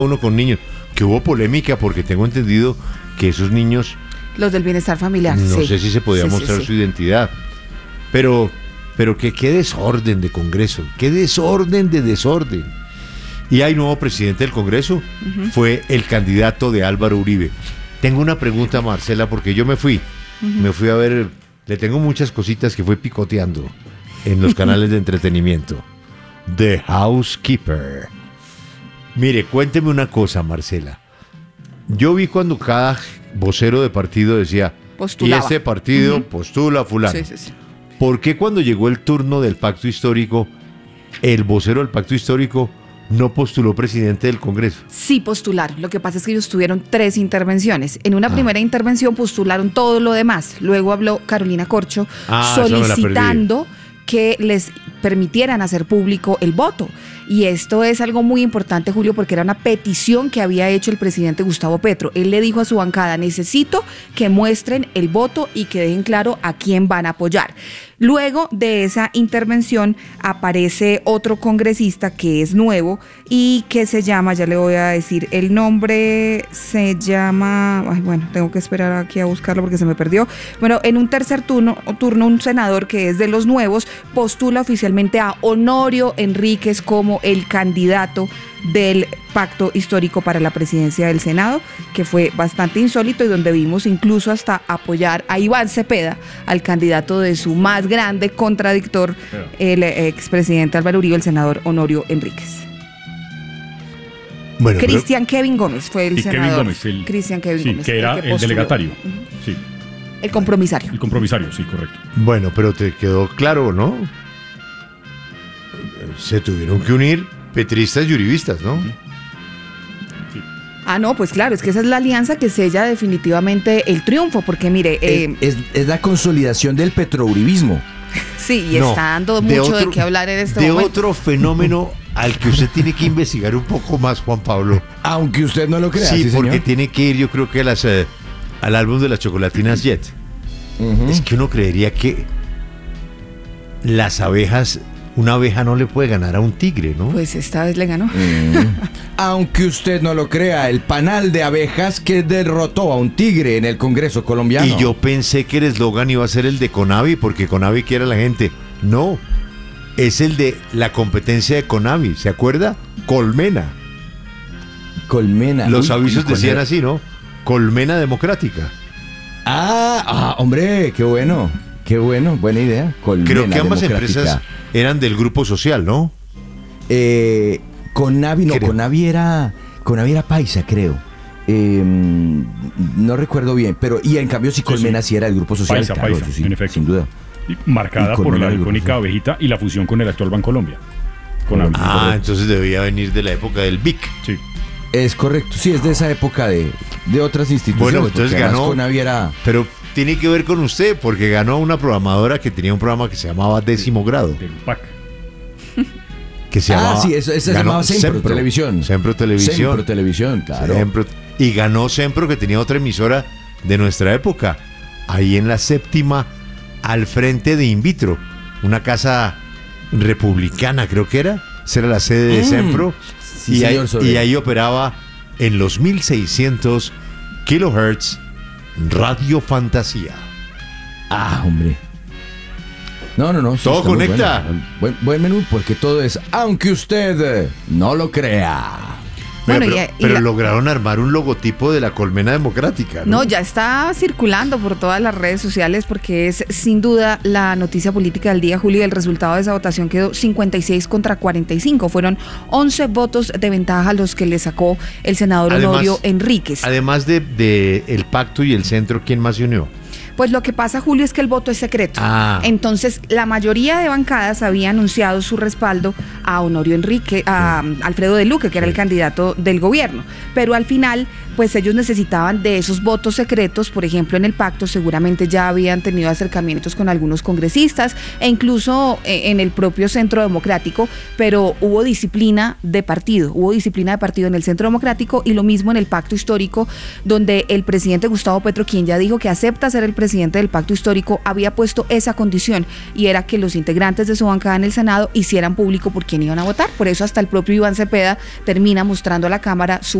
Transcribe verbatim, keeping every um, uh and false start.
uno con niños, que hubo polémica porque tengo entendido que esos niños, los del bienestar familiar, no sí. sé si se podía sí, mostrar sí, sí. su identidad, pero, pero que qué desorden de Congreso, qué desorden de desorden. Y hay nuevo presidente del Congreso, uh-huh. Fue el candidato de Álvaro Uribe. Tengo una pregunta, Marcela, porque yo me fui, uh-huh. me fui a ver, le tengo muchas cositas que fui picoteando en los canales de entretenimiento. The Housekeeper. Mire, cuénteme una cosa, Marcela. Yo vi cuando cada vocero de partido decía, postulaba. Y este partido uh-huh. postula a fulano. Sí, sí, sí. ¿Por qué cuando llegó el turno del pacto histórico, el vocero del pacto histórico no postuló presidente del Congreso? Sí postularon. Lo que pasa es que ellos tuvieron tres intervenciones. En una ah. primera intervención postularon todo lo demás. Luego habló Carolina Corcho ah, solicitando que les permitieran hacer público el voto. Y esto es algo muy importante, Julio, porque era una petición que había hecho el presidente Gustavo Petro. Él le dijo a su bancada, necesito que muestren el voto y que dejen claro a quién van a apoyar. Luego de esa intervención aparece otro congresista que es nuevo y que se llama, ya le voy a decir el nombre, se llama, ay, bueno, tengo que esperar aquí a buscarlo porque se me perdió. Bueno, en un tercer turno, turno un senador que es de los nuevos postula oficialmente a Honorio Enríquez como el candidato del pacto histórico para la presidencia del Senado, que fue bastante insólito y donde vimos incluso hasta apoyar a Iván Cepeda, al candidato de su más grande contradictor, el expresidente Álvaro Uribe, el senador Honorio Enríquez. Bueno, Cristian pero... Kevin Gómez fue el y senador. Kevin Gómez, el, Cristian Kevin sí, Gómez. que era el, el delegatario. Uh-huh. Sí. El compromisario. El compromisario, sí, correcto. Bueno, pero te quedó claro, ¿no? Se tuvieron que unir petristas y uribistas, ¿no? Sí. Ah, no, pues claro, es que esa es la alianza que sella definitivamente el triunfo, porque mire... Eh, es, es, es la consolidación del petrouribismo. Sí, y no, está dando mucho de, otro, de qué hablar en este de momento. De otro fenómeno al que usted tiene que investigar un poco más, Juan Pablo. Aunque usted no lo crea. Sí, sí porque señor. tiene que ir, yo creo que a las, eh, al álbum de las chocolatinas Jet. Uh-huh. Es que uno creería que las abejas... Una abeja no le puede ganar a un tigre, ¿no? Pues esta vez le ganó. Mm. Aunque usted no lo crea, el panal de abejas que derrotó a un tigre en el Congreso colombiano. Y yo pensé que el eslogan iba a ser el de Conavi, porque Conavi quiere a la gente. No, es el de la competencia de Conavi, ¿se acuerda? Colmena. Colmena. Los Uy, avisos colmena. decían así, ¿no? Colmena democrática. Ah, ah, hombre, qué bueno. Qué bueno, buena idea. Colmena Creo que ambas democrática. empresas eran del Grupo Social, ¿no? Eh, Conavi, no, creo. Conavi era, Conavi era paisa, creo. Eh, no recuerdo bien, pero y en cambio sí Colmena sí, sí. sí era del Grupo Social. Paisa, claro, paisa, sí, en efecto. Sin duda. Y marcada y por la icónica abejita y la fusión con el actual Bancolombia. Con ah, entonces debía venir de la época del B I C. Sí. Es correcto, sí, es de esa época de, de otras instituciones. Bueno, entonces ganó. Conavi era... Pero tiene que ver con usted, porque ganó una programadora que tenía un programa que se llamaba Décimo Grado. Del P A C. Que se llamaba, ah, sí, eso, eso se llamaba Sempro, Sempro Televisión. Sempro Televisión. Sempro Televisión, claro. Sempro, y ganó Sempro, que tenía otra emisora de nuestra época, ahí en la séptima, al frente de Invitro, una casa republicana, creo que era. Esa era la sede de mm, Sempro. Sí, y, ahí, y ahí operaba en los mil seiscientos kilohertz Radio Fantasía. Ah, hombre. No, no, no. Todo conecta. Bueno. Buen, buen menú, porque todo es, aunque usted no lo crea. Bueno, pero, y, y pero la... lograron armar un logotipo de la Colmena Democrática, ¿no? No, ya está circulando por todas las redes sociales porque es sin duda la noticia política del día, Julio. El resultado de esa votación quedó cincuenta y seis contra cuarenta y cinco. Fueron once votos de ventaja los que le sacó el senador además, Honorio Enríquez. Además de, de el pacto y el centro, ¿quién más se unió? Pues lo que pasa, Julio, es que el voto es secreto. Ah. Entonces, la mayoría de bancadas había anunciado su respaldo a Honorio Enrique, a sí. Alfredo de Luque, que era sí. el candidato del gobierno. Pero al final, pues ellos necesitaban de esos votos secretos. Por ejemplo, en el pacto seguramente ya habían tenido acercamientos con algunos congresistas e incluso en el propio Centro Democrático, pero hubo disciplina de partido, hubo disciplina de partido en el Centro Democrático y lo mismo en el pacto histórico, donde el presidente Gustavo Petro, quien ya dijo que acepta ser el presidente presidente del Pacto Histórico, había puesto esa condición, y era que los integrantes de su bancada en el Senado hicieran público por quién iban a votar. Por eso hasta el propio Iván Cepeda termina mostrando a la Cámara su